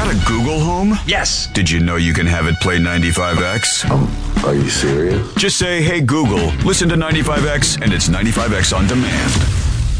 that a Google Home? Yes. Did you know you can have it play 95X? Are you serious? Just say, hey Google, listen to 95X, and it's 95X on demand.